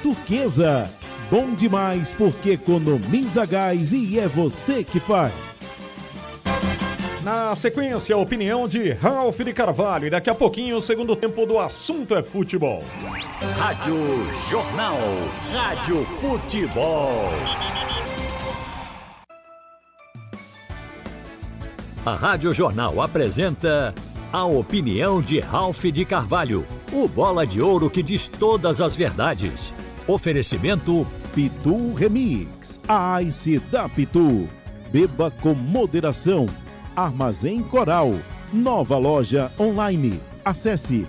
Turquesa. Bom demais porque economiza gás e é você que faz. Na sequência, a opinião de Ralf de Carvalho. E daqui a pouquinho, o segundo tempo do Assunto é Futebol. Rádio Jornal. Rádio Futebol. A Rádio Jornal apresenta a opinião de Ralf de Carvalho. O bola de ouro que diz todas as verdades. Oferecimento Pitu Remix. A Ice da Pitu. Beba com moderação. Armazém Coral. Nova loja online. Acesse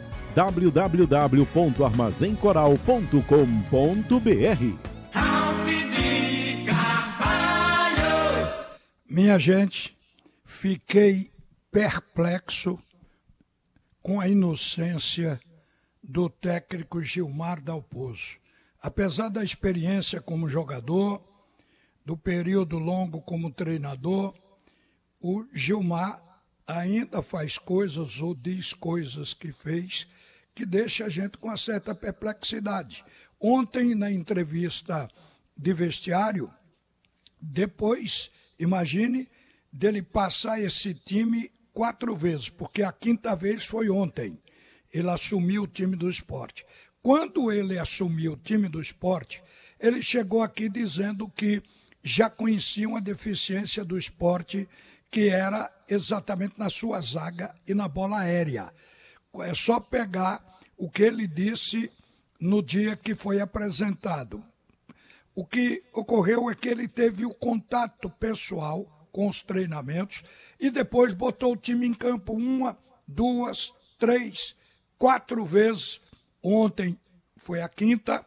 www.armazencoral.com.br. Ralf de Carvalho. Minha gente, fiquei perplexo com a inocência do técnico Gilmar Dalpozo. Apesar da experiência como jogador, do período longo como treinador, o Gilmar ainda faz coisas ou diz coisas que fez que deixa a gente com uma certa perplexidade. Ontem, na entrevista de vestiário, depois, imagine, dele passar esse time 4 vezes, porque a 5ª vez foi ontem. Ele assumiu o time do Sport. Quando ele assumiu o time do Sport, ele chegou aqui dizendo que já conhecia uma deficiência do Sport, que era exatamente na sua zaga e na bola aérea. É só pegar o que ele disse no dia que foi apresentado. O que ocorreu é que ele teve o contato pessoal com os treinamentos e depois botou o time em campo 1, 2, 3, 4 vezes. Ontem foi a 5ª,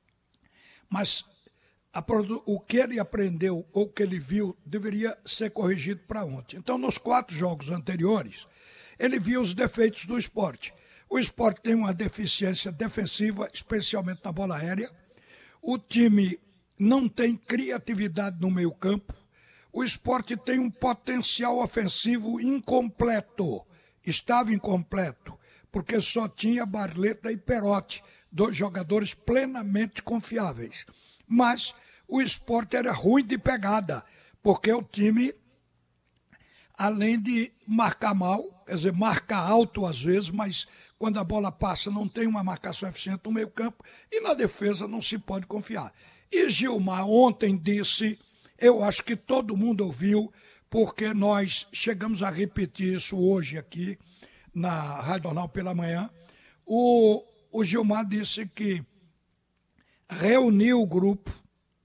mas o que ele aprendeu ou o que ele viu deveria ser corrigido para ontem. Então, nos 4 jogos anteriores, ele viu os defeitos do Sport. O Sport tem uma deficiência defensiva, especialmente na bola aérea. O time não tem criatividade no meio-campo. O Sport tem um potencial ofensivo incompleto. Estava incompleto, porque só tinha Barleta e Perotti, 2 jogadores plenamente confiáveis. Mas o Sport era ruim de pegada, porque o time, além de marcar mal, quer dizer, marca alto às vezes, mas quando a bola passa não tem uma marcação eficiente no meio-campo e na defesa não se pode confiar. E Gilmar ontem disse, eu acho que todo mundo ouviu, porque nós chegamos a repetir isso hoje aqui na Rádio Jornal pela manhã. O Gilmar disse que reuniu o grupo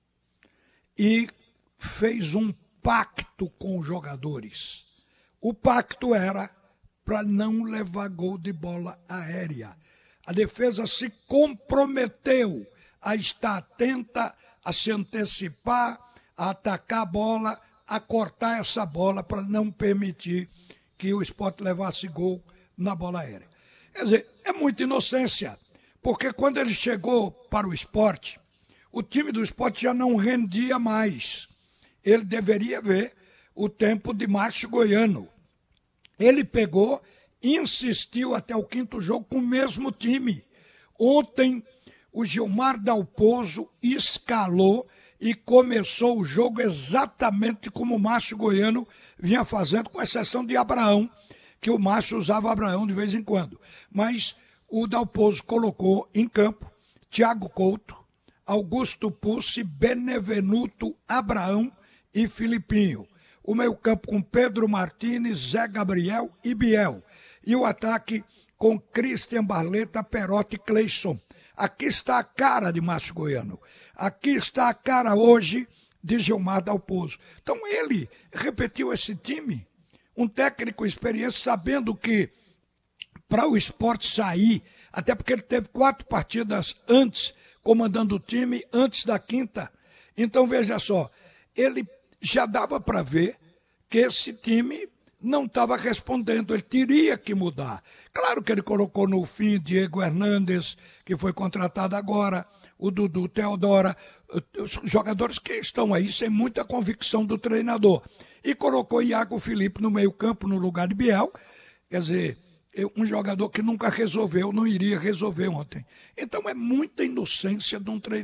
e fez um pacto com os jogadores. O pacto era para não levar gol de bola aérea. A defesa se comprometeu a estar atenta, a se antecipar, a atacar a bola, a cortar essa bola para não permitir que o Sport levasse gol na bola aérea. Quer dizer, é muita inocência, porque quando ele chegou para o Sport, o time do Sport já não rendia mais. Ele deveria ver o tempo de Márcio Goiano. Ele pegou, insistiu até o 5º jogo com o mesmo time. Ontem, o Gilmar Dalpozo escalou e começou o jogo exatamente como o Márcio Goiano vinha fazendo, com exceção de Abraão, que o Márcio usava Abraão de vez em quando. Mas o Dalpozo colocou em campo Thiago Couto, Augusto Pucci, Benevenuto, Abraão e Filipinho. O meio-campo com Pedro Martins, Zé Gabriel e Biel. E o ataque com Christian Barleta, Perotti e Cleison. Aqui está a cara de Márcio Goiano. Aqui está a cara hoje de Gilmar Dalpozo. Então ele repetiu esse time, um técnico experiente, sabendo que para o Sport sair, até porque ele teve 4 partidas antes, comandando o time, antes da 5ª. Então veja só, ele já dava para ver que esse time não estava respondendo, ele teria que mudar. Claro que ele colocou no fim Diego Hernandes, que foi contratado agora, o Dudu Teodora, os jogadores que estão aí sem muita convicção do treinador. E colocou Iago Felipe no meio-campo, no lugar de Biel, quer dizer, um jogador que nunca resolveu, não iria resolver ontem. Então é muita inocência de um treinador.